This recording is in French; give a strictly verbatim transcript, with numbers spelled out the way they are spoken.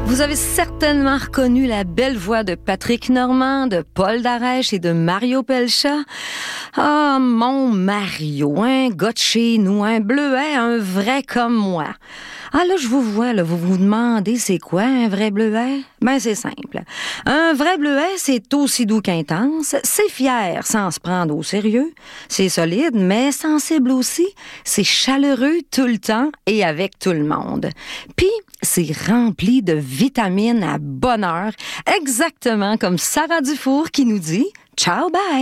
Vous avez certainement reconnu la belle voix de Patrick Normand, de Paul Darèche et de Mario Pelcha. Ah, mon Mario, un gars de chez nous, un bleuet, un vrai comme moi. Ah là, je vous vois, là, vous vous demandez c'est quoi un vrai bleuet? Ben, c'est simple. Un vrai bleuet, c'est aussi doux qu'intense, c'est fier sans se prendre au sérieux, c'est solide, mais sensible aussi, c'est chaleureux tout le temps et avec tout le monde. Puis, c'est rempli de vitamines à bonne heure, exactement comme Sarah Dufour qui nous dit « Ciao, bye ».